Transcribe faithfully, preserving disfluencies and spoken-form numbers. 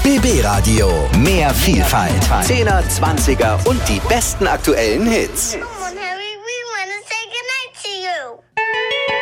B B Radio. Mehr Vielfalt. Zehner, Zwanziger und die besten aktuellen Hits. Come on, Harry, we want to say goodnight to you.